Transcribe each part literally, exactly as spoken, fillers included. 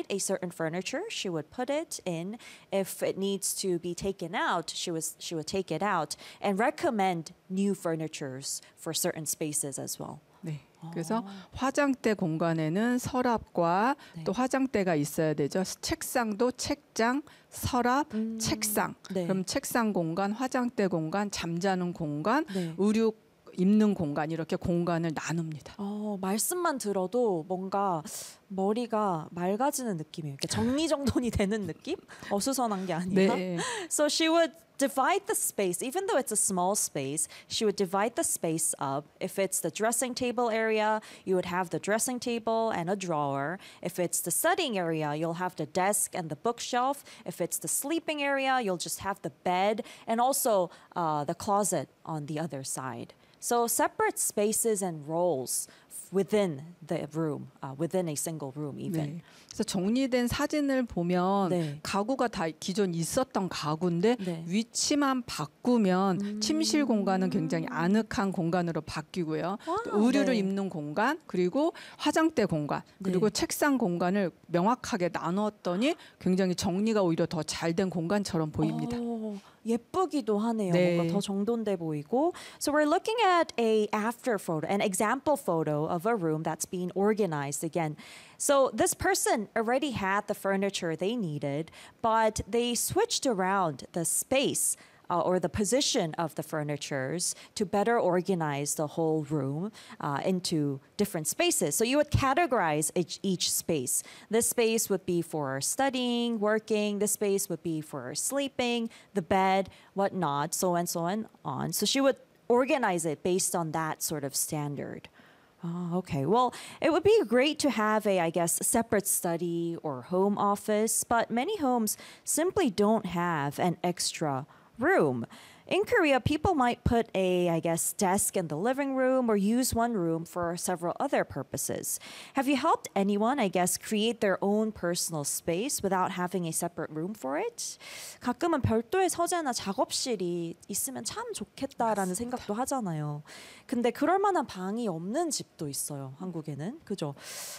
need a certain furniture, she would put it in. If it needs to be taken out, she was she would take it out and recommend new furnitures for certain spaces as well. 네. 그래서 화장대 공간에는 서랍과 네. 또 화장대가 있어야 되죠. 책상도 책장, 서랍, 음, 책상. 네. 그럼 책상 공간, 화장대 공간, 잠자는 공간, 네. 의류 입는 공간 이렇게 공간을 나눕니다. 어, 말씀만 들어도 뭔가 머리가 맑아지는 느낌이에요. 이렇게 정리정돈이 되는 느낌? 어수선한 게 아니라. 네. So she would divide the space, even though it's a small space, she would divide the space up. If it's the dressing table area, you would have the dressing table and a drawer. If it's the studying area, you'll have the desk and the bookshelf. If it's the sleeping area, you'll just have the bed and also uh, the closet on the other side. So separate spaces and roles within the room, uh, within a single room even. 네. 그래서 정리된 사진을 보면 네. 가구가 다 기존 있었던 가구인데 네. 위치만 바꾸면 음. 침실 공간은 굉장히 아늑한 공간으로 바뀌고요. 아, 또 의류를 네. 입는 공간 그리고 화장대 공간 그리고 네. 책상 공간을 명확하게 나눴더니 굉장히 정리가 오히려 더 잘 된 공간처럼 보입니다. 오, 예쁘기도 하네요. 네. 뭔가 더 정돈돼 보이고. So we're looking at a after photo, an example photo of a room that's being organized again. So this person already had the furniture they needed, but they switched around the space Uh, or the position of the furnitures to better organize the whole room uh, into different spaces. So you would categorize each, each space. This space would be for studying, working. This space would be for sleeping, the bed, whatnot, so and so and on. So she would organize it based on that sort of standard. Oh, okay. Well, it would be great to have a, I guess, separate study or home office, but many homes simply don't have an extra room. In Korea, people might put a, I guess, desk in the living room or use one room for several other purposes. Have you helped anyone, I guess, create their own personal space without having a separate room for it? 가끔은 별도의 서재나 작업실이 있으면 참 좋겠다라는 생각도 하잖아요. 근데 그럴 만한 방이 없는 집도 있어요, 한국에는. 그죠?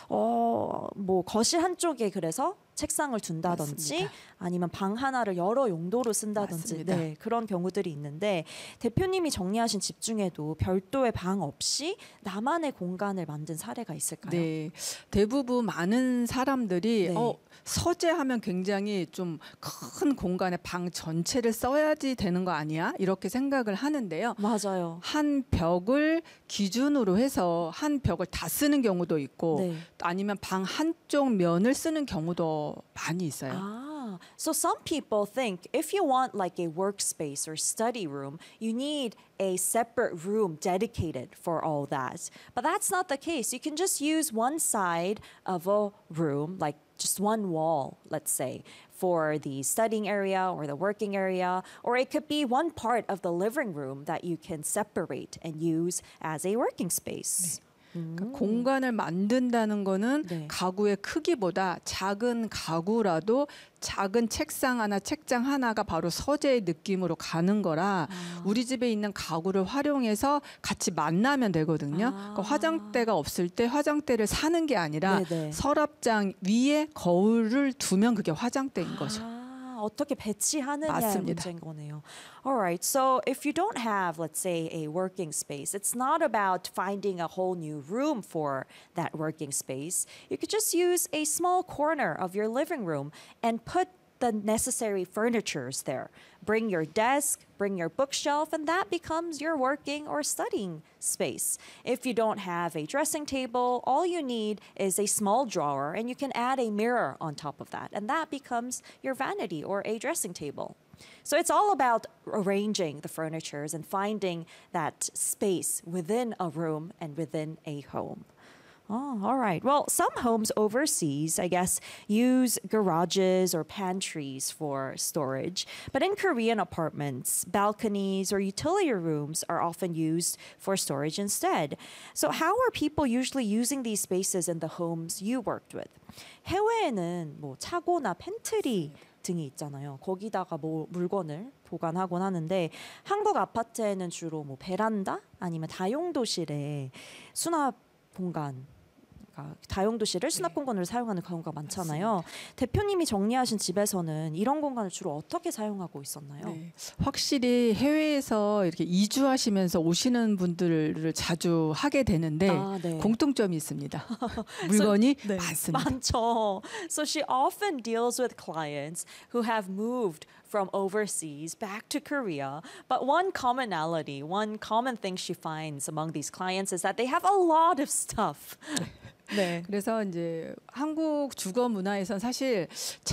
어, 뭐 거실 한쪽에 그래서 책상을 둔다든지 맞습니다. 아니면 방 하나를 여러 용도로 쓴다든지 맞습니다. 네, 그런 경우들이 있는데 대표님이 정리하신 집 중에도 별도의 방 없이 나만의 공간을 만든 사례가 있을까요? 네, 대부분 많은 사람들이 네. 어, 서재하면 굉장히 좀 큰 공간에 방 전체를 써야지 되는 거 아니야? 이렇게 생각을 하는데요. 맞아요. 한 벽을 기준으로 해서 한 벽을 다 쓰는 경우도 있고 네. 아니면 방 한쪽 면을 쓰는 경우도 많이 있어요. Ah, so some people think if you want like a workspace or study room, you need a separate room dedicated for all that. But that's not the case. You can just use one side of a room, like just one wall, let's say, for the studying area or the working area, or it could be one part of the living room that you can separate and use as a working space. 그러니까 공간을 만든다는 거는 네. 가구의 크기보다 작은 가구라도 작은 책상 하나, 책장 하나가 바로 서재의 느낌으로 가는 거라 아. 우리 집에 있는 가구를 활용해서 같이 만나면 되거든요. 아. 그러니까 화장대가 없을 때 화장대를 사는 게 아니라 네네. 서랍장 위에 거울을 두면 그게 화장대인 거죠. 아, 어떻게 배치하느냐의 맞습니다. 문제인 거네요. All right. So if you don't have, let's say, a working space, it's not about finding a whole new room for that working space. You could just use a small corner of your living room and put the necessary furnitures there. Bring your desk, bring your bookshelf, and that becomes your working or studying space. If you don't have a dressing table, all you need is a small drawer, and you can add a mirror on top of that, and that becomes your vanity or a dressing table. So it's all about arranging the furnitures and finding that space within a room and within a home. Oh, all right. Well, some homes overseas, I guess, use garages or pantries for storage. But in Korean apartments, balconies or utility rooms are often used for storage instead. So how are people usually using these spaces in the homes you worked with? 해외에는 뭐 차고나 팬트리 등이 있잖아요. 거기다가 뭐 물건을 보관하곤 하는데 한국 아파트에는 주로 뭐 베란다 아니면 다용도실에 수납 공간 다용도실을 수납 공간으로 사용하는 경우가 많잖아요. 대표님이 정리하신 집에서는 이런 공간을 주로 어떻게 사용하고 있었나요? 네. 확실히 해외에서 이렇게 이주하시면서 오시는 분들을 자주 하게 되는데 아, 네. 공통점이 있습니다. 물건이 네. 많습니다. 많죠. So she often deals with clients who have moved from overseas back to Korea. But one commonality, one common thing she finds among these clients is that they have a lot of stuff. 네. 그래서 이제 한국 주거 문화에선 사실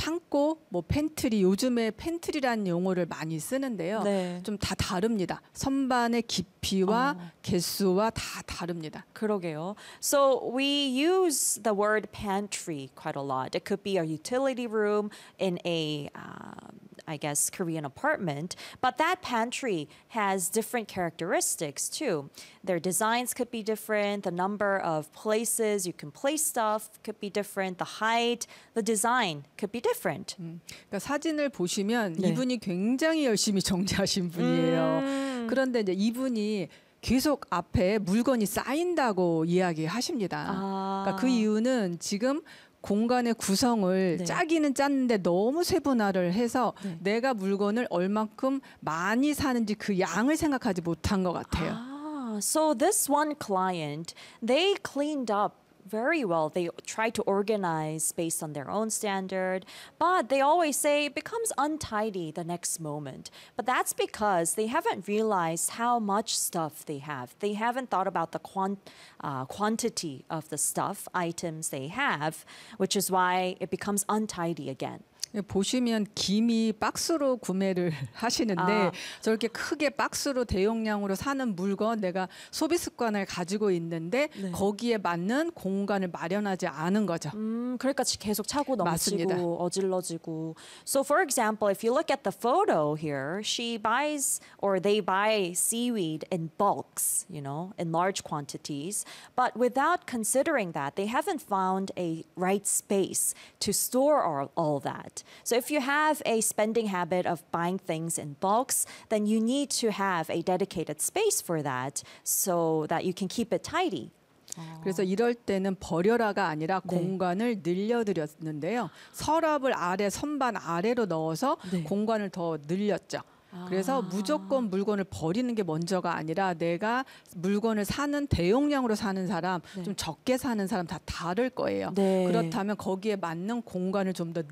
창고, 뭐 팬트리, 요즘에 팬트리라는 용어를 많이 쓰는데요. 네. 좀 다 다릅니다. 선반의 깊이와 어. 개수와 다 다릅니다. 그러게요. So we use the word pantry quite a lot. It could be a utility room in a um, I guess, Korean apartment. But that pantry has different characteristics too. Their designs could be different. The number of places you can place stuff could be different. The height, the design could be different. 음, 그러니까 사진을 보시면 네. 이분이 굉장히 열심히 정리하신 분이에요. 음. 그런데 이제 이분이 계속 앞에 물건이 쌓인다고 이야기하십니다. 아. 그러니까 그 이유는 지금 공간의 구성을 네. 짜기는 짰는데 너무 세분화를 해서 네. 내가 물건을 얼만큼 많이 사는지 그 양을 생각하지 못한 것 같아요. Ah, so this one client, they cleaned up very well. They try to organize based on their own standard, but they always say it becomes untidy the next moment. But that's because they haven't realized how much stuff they have. They haven't thought about the quant- uh, quantity of the stuff items they have, which is why it becomes untidy again. 보시면 김이 박스로 구매를 하시는데 아. 저렇게 크게 박스로 대용량으로 사는 물건 내가 소비 습관을 가지고 있는데 네. 거기에 맞는 공간을 마련하지 않은 거죠. 음, 그러니까 계속 차고 맞습니다. 넘치고 어질러지고. So for example, if you look at the photo here, she buys or they buy seaweed in bulks, you know, in large quantities, but without considering that, they haven't found a right space to store all, all that. So if you have a spending habit of buying things in bulks, then you need to have a dedicated space for that so that you can keep it tidy. 그래서 이럴 때는 버려라가 아니라 네. 공간을 늘려드렸는데요. 서랍을 아래 선반 아래로 넣어서 네. 공간을 더 늘렸죠. 그래서 아. 무조건 물건을 버리는 게 먼저가 아니라 내가 물건을 사는 대용량으로 사는 사람, 네. 좀 적게 사는 사람 다 다를 거예요. 네. 그렇다면 거기에 맞는 공간을 좀 더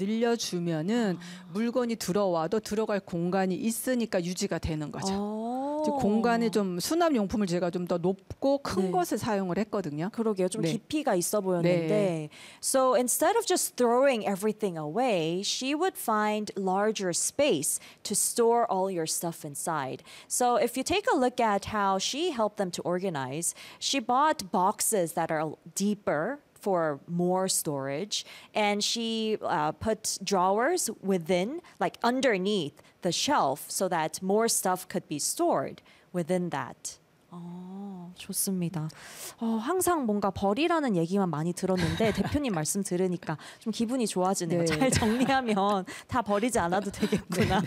늘려주면은 물건이 들어와도 들어갈 공간이 있으니까 유지가 되는 거죠. 어. 즉 공간이 좀 수납 용품을 제가 좀 더 높고 큰 네. 것을 사용을 했거든요. 그러게요. 좀 네. 깊이가 있어 보였는데. So instead of just throwing everything away, she would find larger space to store all your stuff inside. So if you take a look at how she helped them to organize, she bought boxes that are deeper for more storage, and she uh, put drawers within, like underneath the shelf, so that more stuff could be stored within that. 어, 좋습니다. 어, 항상 뭔가 버리라는 얘기만 많이 들었는데 대표님 말씀 들으니까 좀 기분이 좋아지네요. 네. 잘 정리하면 다 버리지 않아도 되겠구나.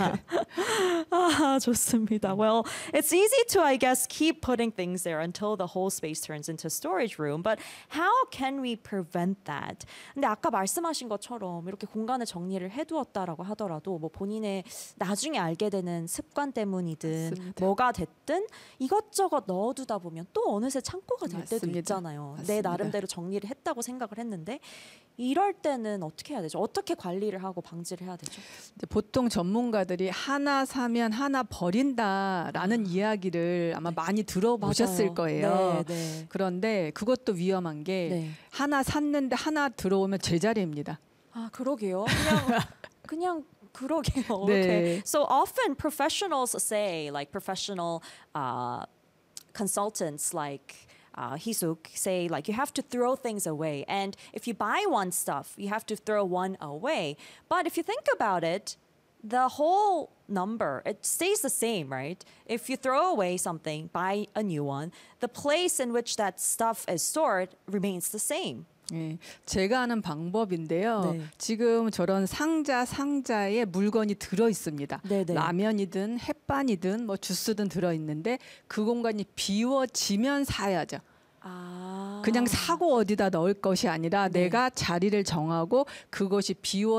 아, 좋습니다. Well, it's easy to, I guess, keep putting things there until the whole space turns into a storage room. But how can we prevent that? 근데 아까 말씀하신 것처럼 이렇게 공간을 정리를 해두었다라고 하더라도 뭐 본인의 나중에 알게 되는 습관 때문이든 맞습니다. 뭐가 됐든 이것저것 넣어두다 보면 또 어느새 창고가 될 때도 맞습니다. 있잖아요. 내 맞습니다. 나름대로 정리를 했다고 생각을 했는데 이럴 때는 어떻게 해야 되죠? 어떻게 관리를 하고 방지를 해야 되죠? 이제 보통 전문가들이 하나 사면 하나 버린다라는 이야기를 아마 많이 들어보셨을 맞아요. 거예요. 네, 네. 그런데 그것도 위험한 게 네. 하나 샀는데 하나 들어오면 제자리입니다. 아 그러게요. 그냥 그냥 그러게요. 네. Okay. So often professionals say, like professional uh, consultants, like. Uh, Hisuk say like you have to throw things away, and if you buy one stuff, you have to throw one away. But if you think about it, the whole number it stays the same, right? If you throw away something, buy a new one, the place in which that stuff is stored remains the same. 예, 제가 하는 방법인데요. 네. 지금 저런 상자 상자에 물건이 들어 있습니다. 네, 네. 라면이든 햇반이든 뭐 주스든 들어 있는데 그 공간이 비워지면 사야죠. 아. 그냥 사고 어디다 넣을 것이 아니라 네. 내가 자리를 정하고 그것이 비워